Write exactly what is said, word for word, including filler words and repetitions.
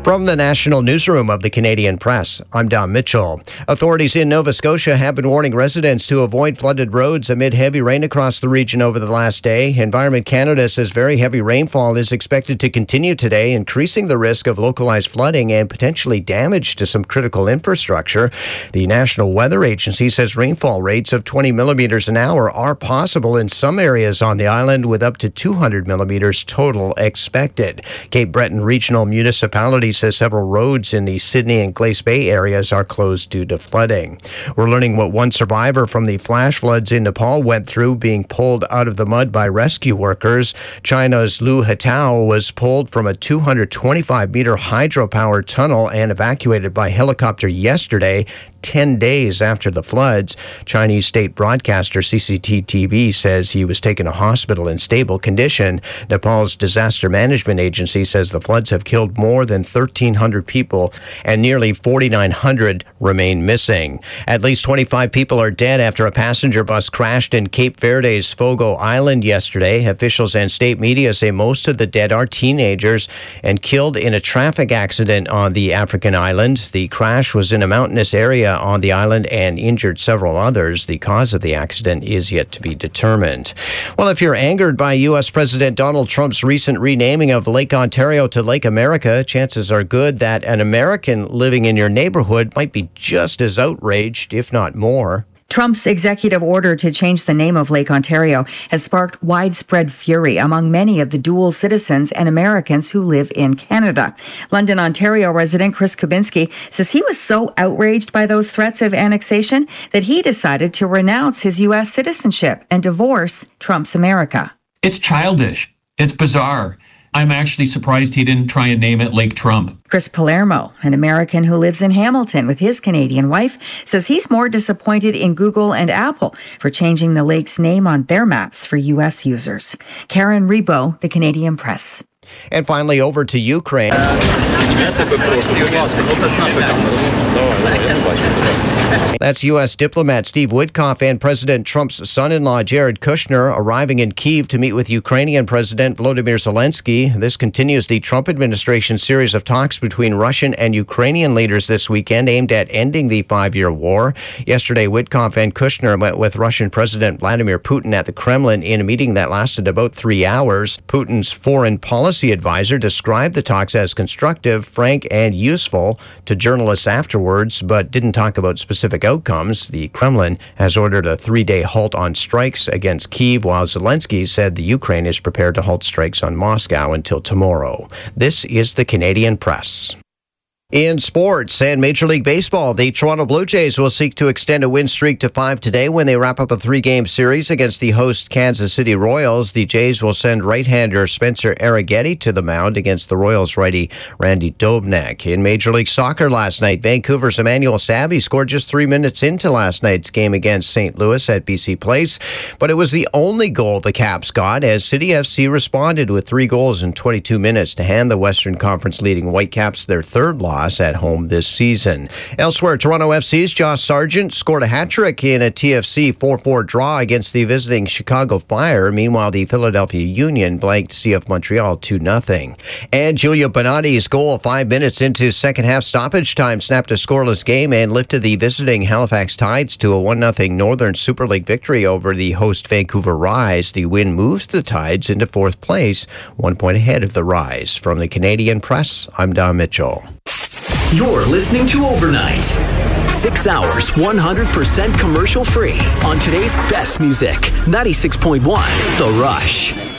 From the National Newsroom of the Canadian Press, I'm Don Mitchell. Authorities in Nova Scotia have been warning residents to avoid flooded roads amid heavy rain across the region over the last day. Environment Canada says very heavy rainfall is expected to continue today, increasing the risk of localized flooding and potentially damage to some critical infrastructure. The National Weather Agency says rainfall rates of twenty millimeters an hour are possible in some areas on the island, with up to two hundred millimeters total expected. Cape Breton Regional Municipality says several roads in the Sydney and Glace Bay areas are closed due to flooding. We're learning what one survivor from the flash floods in Nepal went through, being pulled out of the mud by rescue workers. China's Lu Hetao was pulled from a two hundred twenty-five meter hydropower tunnel and evacuated by helicopter yesterday, ten days after the floods. Chinese state broadcaster C C T V says he was taken to hospital in stable condition. Nepal's disaster management agency says the floods have killed more than thirteen hundred people and nearly forty-nine hundred remain missing. At least twenty-five people are dead after a passenger bus crashed in Cape Verde's Fogo Island yesterday. Officials and state media say most of the dead are teenagers and killed in a traffic accident on the African island. The crash was in a mountainous area on the island and injured several others. The cause of the accident is yet to be determined. Well, if you're angered by U S President Donald Trump's recent renaming of Lake Ontario to Lake America, chances are good that an American living in your neighborhood might be just as outraged, if not more. Trump's executive order to change the name of Lake Ontario has sparked widespread fury among many of the dual citizens and Americans who live in Canada. London, Ontario resident Chris Kubinski says he was so outraged by those threats of annexation that he decided to renounce his U S citizenship and divorce Trump's America. It's childish. It's bizarre. I'm actually surprised he didn't try and name it Lake Trump. Chris Palermo, an American who lives in Hamilton with his Canadian wife, says he's more disappointed in Google and Apple for changing the lake's name on their maps for U S users. Karen Rebo, The Canadian Press. And finally, over to Ukraine. That's U S diplomat Steve Witkoff and President Trump's son-in-law Jared Kushner arriving in Kyiv to meet with Ukrainian President Volodymyr Zelensky. This continues the Trump administration's series of talks between Russian and Ukrainian leaders this weekend aimed at ending the five-year war. Yesterday, Witkoff and Kushner met with Russian President Vladimir Putin at the Kremlin in a meeting that lasted about three hours. Putin's foreign policy advisor described the talks as constructive, frank, and useful to journalists afterwards, but didn't talk about specific outcomes. The Kremlin has ordered a three-day halt on strikes against Kyiv, while Zelensky said the Ukraine is prepared to halt strikes on Moscow until tomorrow. This is the Canadian Press. In sports and Major League Baseball, the Toronto Blue Jays will seek to extend a win streak to five today when they wrap up a three-game series against the host Kansas City Royals. The Jays will send right-hander Spencer Arrighetti to the mound against the Royals righty Randy Dobnak. In Major League Soccer last night, Vancouver's Emmanuel Savvy scored just three minutes into last night's game against Saint Louis at B C Place, but it was the only goal the Caps got as City F C responded with three goals in twenty-two minutes to hand the Western Conference leading Whitecaps their third loss at home this season. Elsewhere, Toronto F C's Josh Sargent scored a hat-trick in a T F C four four draw against the visiting Chicago Fire. Meanwhile, the Philadelphia Union blanked C F Montreal two nothing. And Giulio Bonatti's goal five minutes into second-half stoppage time snapped a scoreless game and lifted the visiting Halifax Tides to a one nothing Northern Super League victory over the host Vancouver Rise. The win moves the Tides into fourth place, one point ahead of the Rise. From the Canadian Press, I'm Don Mitchell. You're listening to Overnight. Six hours, one hundred percent commercial free on today's best music. ninety-six point one The Rush.